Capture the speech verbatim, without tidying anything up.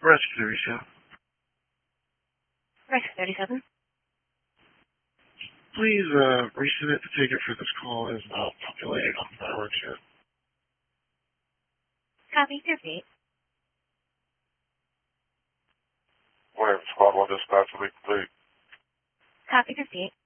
Rescue thirty-seven. Rescue thirty-seven. Please, uh, resubmit the ticket for this call is not populated on fireworks yet. Copy, fifty-eight. Wait, squad one dispatch will be complete. Copy, fifty-eight.